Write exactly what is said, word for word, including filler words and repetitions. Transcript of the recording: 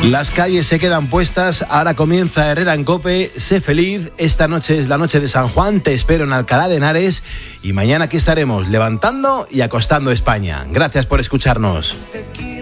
Las calles se quedan puestas, ahora comienza Herrera en COPE, sé feliz, esta noche es la noche de San Juan, te espero en Alcalá de Henares y mañana aquí estaremos levantando y acostando España. Gracias por escucharnos.